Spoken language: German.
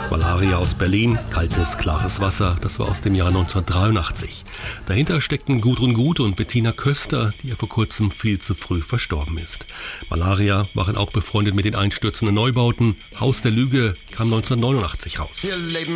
Malaria aus Berlin, kaltes, klares Wasser, das war aus dem Jahr 1983. Dahinter steckten Gudrun Gut und Bettina Köster, die ja vor kurzem viel zu früh verstorben ist. Malaria waren auch befreundet mit den einstürzenden Neubauten. Haus der Lüge kam 1989 raus. Wir leben